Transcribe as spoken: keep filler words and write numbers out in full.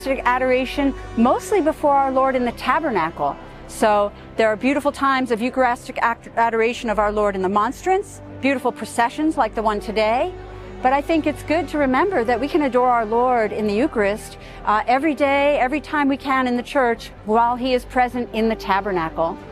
adoration mostly before our Lord in the tabernacle. So there are beautiful times of Eucharistic adoration of our Lord in the monstrance, beautiful processions like the one today. But I think it's good to remember that we can adore our Lord in the Eucharist uh, every day, every time we can in the church while He is present in the tabernacle.